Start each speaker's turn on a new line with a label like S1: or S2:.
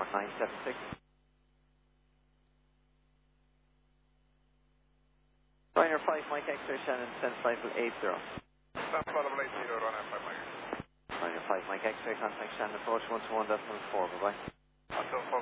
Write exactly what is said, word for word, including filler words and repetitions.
S1: nine seven six. Ryanair five Mike X-ray Shannon, send flight level eight zero.
S2: Send flight level eight zero, Ryanair five Mike.
S1: Ryanair five Mike X-ray, contact Shannon, approach one two one decimal four, bye bye.
S2: one two four.